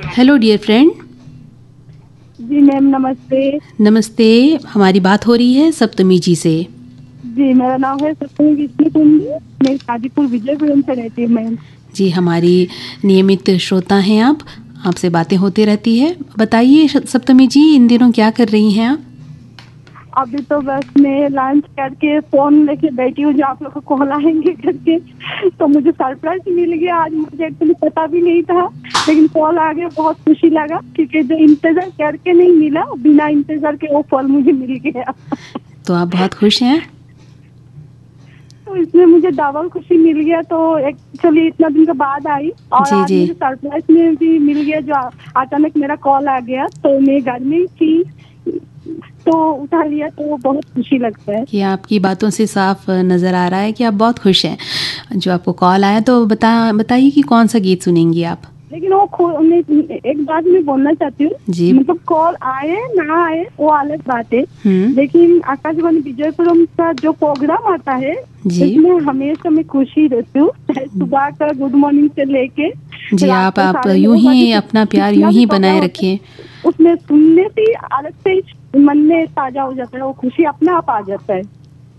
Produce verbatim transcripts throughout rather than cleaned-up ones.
Hello dear friend. जी ma'am नमस्ते। नमस्ते, हमारी बात हो रही है सप्तमी जी से। जी मेरा नाम है सप्तमी विष्णु कुंडी, मैं काजीपुर विजयपुरम से रहती हूँ मैम। जी हमारी नियमित श्रोता हैं आप, आपसे बातें होती रहती है। बताइए सप्तमी जी, इन दिनों क्या कर रही हैं आप? अभी तो बस मैं लंच करके फोन लेके बैठी हूँ जो आप लोग को कॉल आएंगे करके, तो मुझे सरप्राइज मिल गया। आज मुझे एक्चुअली पता भी नहीं था, लेकिन कॉल आ गया, बहुत खुशी लगा क्योंकि जो इंतजार करके नहीं मिला, बिना इंतजार के वो फल मुझे मिल गया। तो आप बहुत खुश हैं? तो इसमें मुझे डबल खुशी मिल गया। तो एक्चुअली इतना दिन के बाद आई और जी, आज जी। मुझे सरप्राइज में भी मिल गया जो अचानक मेरा कॉल आ गया। तो मैं घर में ही थी तो उठा लिया, तो बहुत खुशी लगता है कि आपकी बातों से साफ नज़र आ रहा है कि आप बहुत खुश हैं जो आपको कॉल आया। तो बता बताइए कि कौन सा गीत सुनेंगी आप? लेकिन वो एक बात मैं बोलना चाहती हूँ, मतलब कॉल आए ना आए वो अलग बात है, लेकिन आकाशवाणी विजयपुरम का जो प्रोग्राम आता है इसमें हमेशा मैं खुशी रहती हूँ। सुबह का गुड मॉर्निंग से लेके जी आप आप यूं ही अपना प्यार यूं ही बनाए रखिए। उसमें सुनने से अलग से मन में ताजा हो जाता है, वो खुशी अपने आप आ जाता है।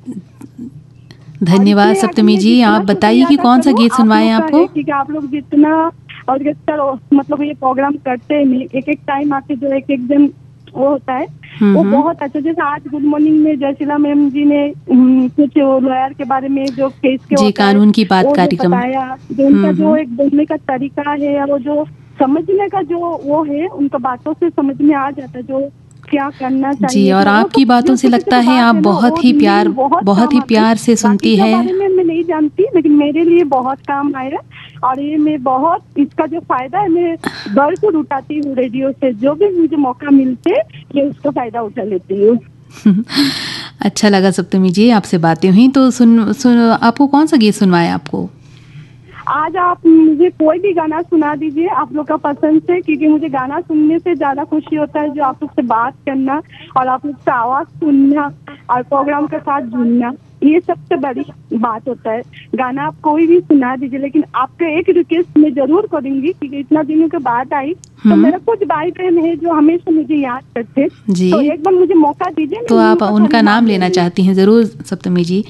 धन्यवाद सप्तमी जी। आप बताइए कि कौन सा गीत सुनवाएं आपको? क्योंकि आप लोग जितना और मतलब ये प्रोग्राम करते हैं, एक एक टाइम आके जो एक एक दिन वो होता है वो बहुत अच्छा। जैसे आज गुड मॉर्निंग में जयशीला मैम जी ने कुछ लॉयर के बारे में जो केस के जी कानून की बात कार्यक्रम बताया, जो उनका जो एक बोलने का तरीका है और जो समझने का जो वो है, उनका बातों से समझ में आ जाता है जो क्या करना चाहिए। जी और आपकी बातों से लगता है आप बहुत ही प्यार बहुत ही प्यार से सुनती है। बारे में मैं नहीं जानती, लेकिन मेरे लिए बहुत काम आया और ये मैं बहुत इसका जो फायदा है मैं भरपूर उठाती हूँ। रेडियो से जो भी मुझे मौका मिलते मैं उसका फायदा उठा लेती हूँ। अच्छा लगा सप्तमी जी, आपसे बातें हुई। तो सुन सुन आपको कौन सा गीत सुनवाए आपको? आज आप मुझे कोई भी गाना सुना दीजिए आप लोग का पसंद से, क्योंकि मुझे गाना सुनने से ज्यादा खुशी होता है जो आप लोग से बात करना और आप लोग से आवाज सुनना और प्रोग्राम के साथ जुड़ना, ये सबसे बड़ी बात होता है। गाना आप कोई भी सुना दीजिए, लेकिन आपका एक रिक्वेस्ट मैं जरूर करूंगी क्योंकि इतना दिनों के बाद आई तो मेरा कुछ भाई बहन है जो हमेशा मुझे याद करते, तो एक बार मुझे मौका दीजिए। तो आप उनका नाम लेना चाहती हैं? जरूर सप्तमी जी,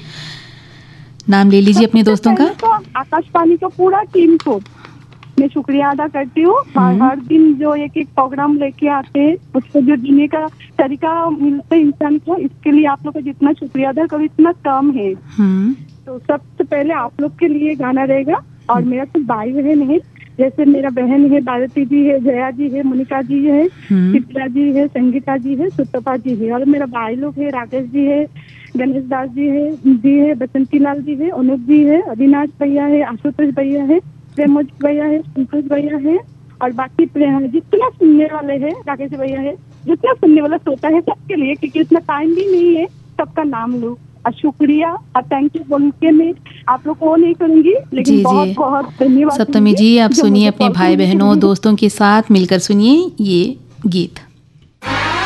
नाम ले लीजिए अपने दोस्तों का। तो आकाशवाणी का पूरा टीम को मैं शुक्रिया अदा करती हूँ। हर दिन जो एक एक प्रोग्राम लेके आते हैं उसको जो जीने का तरीका मिलता है इंसान को, इसके लिए आप लोग का जितना शुक्रिया अदा करो इतना कम है। तो सबसे पहले आप लोग के लिए गाना रहेगा और मेरा कुछ भाई बहन है, जैसे मेरा बहन है भारती जी है, जया जी है, मोनिका जी है, चित्रा जी है, संगीता जी है, सुतपा जी है, और मेरा भाई लोग है राकेश जी है, गणेश दास जी है जी है, बसंती लाल जी है, अनुप जी है, अविनाश भैया है, आशुतोष भैया है, प्रेमोज भैया है, संतोष भैया है और बाकी जितना सुनने वाले हैं, राकेश भैया है, जितना सुनने वाला सोता है सबके लिए, क्योंकि इतना टाइम भी नहीं है सबका नाम लो और शुक्रिया और थैंक यू बोल के मैं आप लोग को नहीं करूंगी, लेकिन जी, बहुत जी। बहुत धन्यवाद सप्तमी जी। आप सुनिए अपने भाई बहनों दोस्तों के साथ मिलकर सुनिए ये गीत।